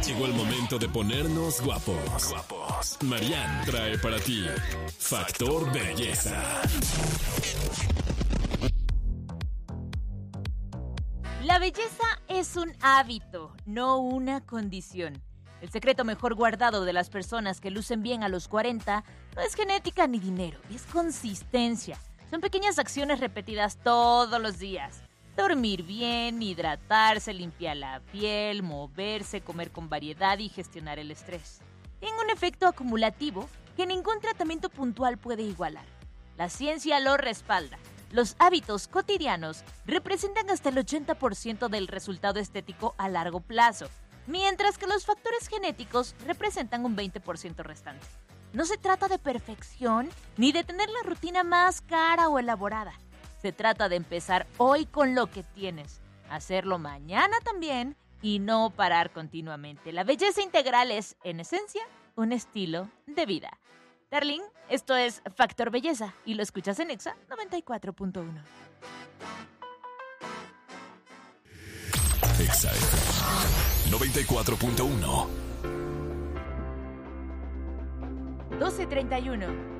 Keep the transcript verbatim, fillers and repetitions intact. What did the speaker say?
Llegó el momento de ponernos guapos. Guapos. Marianne trae para ti Factor Belleza. La belleza es un hábito, no una condición. El secreto mejor guardado de las personas que lucen bien a los cuarenta no es genética ni dinero, es consistencia. Son pequeñas acciones repetidas todos los días. Dormir bien, hidratarse, limpiar la piel, moverse, comer con variedad y gestionar el estrés. Tienen un efecto acumulativo que ningún tratamiento puntual puede igualar. La ciencia lo respalda. Los hábitos cotidianos representan hasta el ochenta por ciento del resultado estético a largo plazo, mientras que los factores genéticos representan un veinte por ciento restante. No se trata de perfección ni de tener la rutina más cara o elaborada. Se trata de empezar hoy con lo que tienes, hacerlo mañana también y no parar continuamente. La belleza integral es, en esencia, un estilo de vida. Darling, esto es Factor Belleza y lo escuchas en Exa noventa y cuatro punto uno. Exa noventa y cuatro punto uno. doce treinta y uno.